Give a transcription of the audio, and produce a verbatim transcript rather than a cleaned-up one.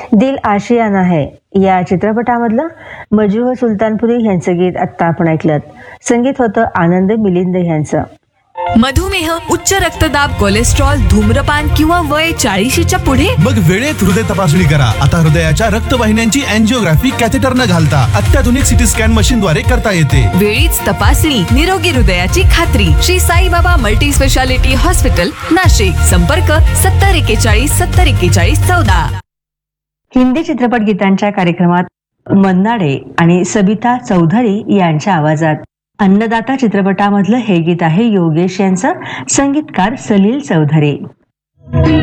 दिल आशियाना है या चित्रपटामधलं मजूह सुलतानपुरी यांचं गीत आत्ता आपण ऐकलं. संगीत होतं आनंद मिलिंद यांचं. मधुमेह, उच्च रक्तदाब, कोलेस्ट्रॉल, धूम्रपान किंवा वय चाळीशीच्या पुढे? मग वेळेत हृदय तपासणी करा. आता हृदयाच्या रक्तवाहिन्यांची अँजिओग्राफी कॅथेटर न घालता अत्याधुनिक सिटी स्कॅन मशीन द्वारे करता येते. वेळीच तपासणी, निरोगी हृदयाची खात्री. Shri Saibaba multi speciality hospital, Nashik. संपर्क सत्तर एकेचाळीस सत्तर एकेचाळीस चौदा. हिंदी चित्रपट गीतांच्या कार्यक्रमात मन्नाडे आणि सबिता चौधरी यांच्या आवाजात अन्नदाता चित्रपटामधलं हे गीत आहे योगेश यांचं. संगीतकार सलील चौधरी.